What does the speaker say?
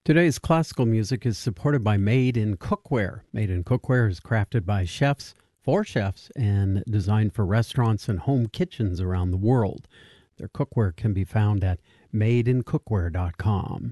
Today's classical music is supported by Made in Cookware. Made in Cookware is crafted by chefs, for chefs, and designed for restaurants and home kitchens around the world. Their cookware can be found at madeincookware.com.